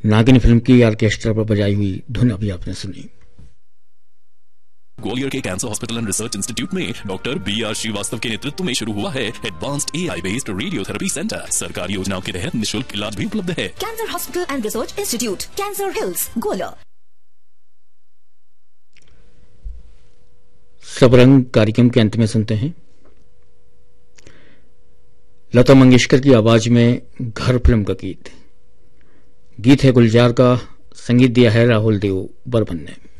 नागिन फिल्म की ऑर्केस्ट्रा पर बजाई हुई धुन अभी आपने सुनी। ग्वालियर के cancer hospital and research institute में डॉक्टर B.R. श्रीवास्तव के नेतृत्व में शुरू हुआ है advanced AI based radiotherapy centre. सरकारी योजनाओं के तहत निःशुल्क इलाज भी उपलब्ध है। Cancer hospital and research institute, cancer hills, Gwalior. Sabrang कार्यक्रम के अंत में सुनते हैं लता मंगेशकर की आवाज में घर फिल्म का गीत है गुलजार का, संगीत दिया है राहुल देव बर्मन ने।